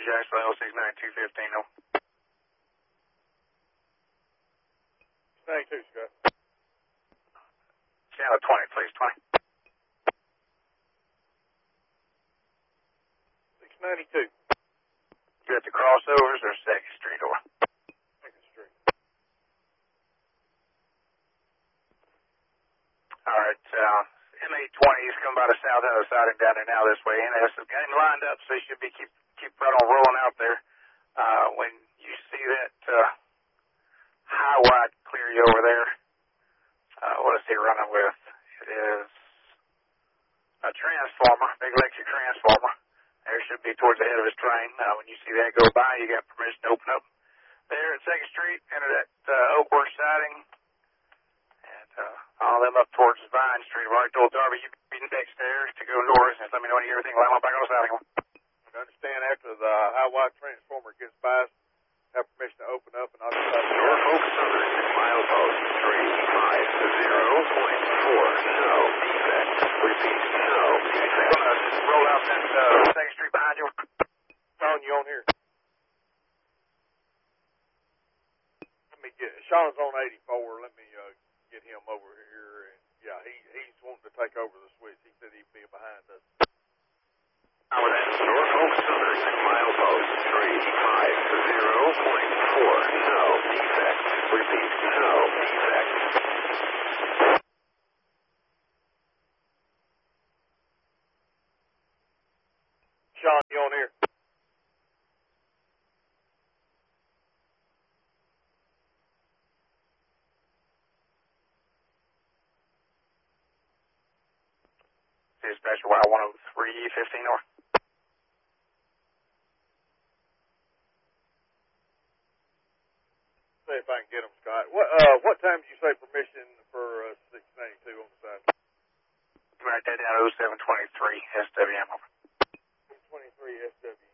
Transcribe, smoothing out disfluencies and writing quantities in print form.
Jacksonville, 69215, no. 92, Scott. Channel 20, please, 20. 692. You at the crossovers or 2nd Street or? 2nd Street. All right, M820 is coming by the south end of the siding down there now this way. NS is getting lined up, so you should be keep right on rolling out there. When you see that high wide clear you over there, what is he running with? It is a transformer, big electric transformer. There should be towards the head of his train. When you see that go by, you got permission to open up there at 2nd Street, enter that Oakworth siding, and all them up towards Vine Street. I've already told Darby you'd be next there to go north, and let me know when you hear everything. Line up back on the siding. I understand after the high wide transformer gets by, have permission to open up, and I'll just have Norfolk Southern, milepost 350.4, no defect. Repeat, no defect. Roll out that 2nd Street behind you. Sean, you on here? Let me get Sean's on 84. Let me get him over here. And yeah, he's wanting to take over the switch. He said he'd be behind us. Norfolk Southern, milepost 350.4, no defect. Repeat, no defect. Sean, you on here? Dispatcher Y10315 north. See if I can get him, Scott. What time did you say permission for 692 on the side? Write that down, 0723 SWM. 23 SW.